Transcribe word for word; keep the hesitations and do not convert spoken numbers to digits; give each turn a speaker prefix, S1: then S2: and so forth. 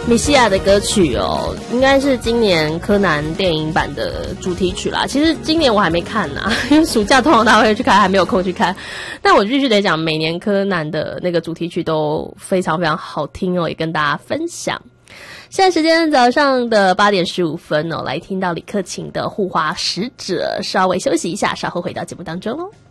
S1: 米西亚的歌曲哦，应该是今年柯南电影版的主题曲啦。其实今年我还没看呐、啊，因为暑假通常大家会去看，还没有空去看。但我必须得讲，每年柯南的那个主题曲都非常非常好听哦，也跟大家分享。现在时间早上的八点十五分哦，来听到李克勤的《护花使者》，稍微休息一下，稍后回到节目当中哦。